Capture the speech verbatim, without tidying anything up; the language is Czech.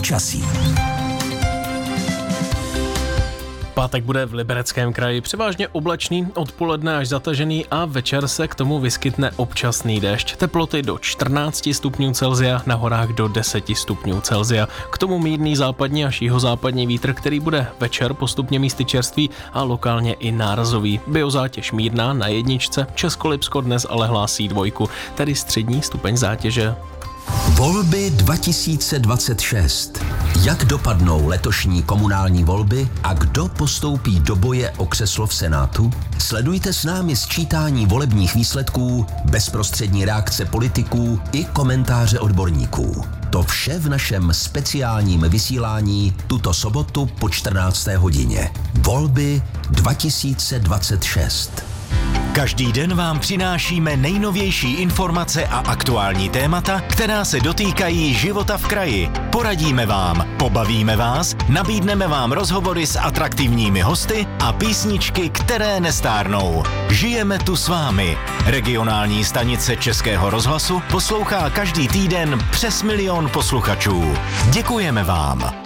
počasí. Pátek bude v Libereckém kraji převážně oblačný, odpoledne až zatažený a večer se k tomu vyskytne občasný déšť. Teploty do čtrnáct stupňů Celsia, na horách do deset stupňů Celsia. K tomu mírný západní až jihozápadní vítr, který bude večer postupně místy čerstvý a lokálně i nárazový. Biozátěž mírná na jedničce, Českolipsko dnes ale hlásí dvojku, tedy střední stupeň zátěže. Volby dva tisíce dvacet šest. Jak dopadnou letošní komunální volby a kdo postoupí do boje o křeslo v Senátu? Sledujte s námi sčítání volebních výsledků, bezprostřední reakce politiků i komentáře odborníků. To vše v našem speciálním vysílání tuto sobotu po čtrnácté hodině. Volby dva tisíce dvacet šest. Každý den vám přinášíme nejnovější informace a aktuální témata, která se dotýkají života v kraji. Poradíme vám, pobavíme vás, nabídneme vám rozhovory s atraktivními hosty a písničky, které nestárnou. Žijeme tu s vámi. Regionální stanice Českého rozhlasu poslouchá každý týden přes milion posluchačů. Děkujeme vám.